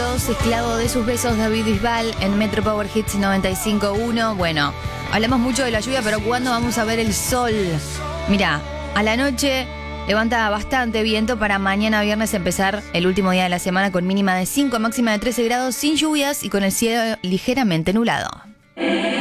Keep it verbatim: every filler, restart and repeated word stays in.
Sos esclavo de sus besos, David Bisbal en Metro Power Hits noventa y cinco punto uno. Bueno, hablamos mucho de la lluvia, pero ¿cuándo vamos a ver el sol? Mira, a la noche levanta bastante viento para mañana viernes empezar el último día de la semana con mínima de cinco, máxima de trece grados, sin lluvias y con el cielo ligeramente nublado.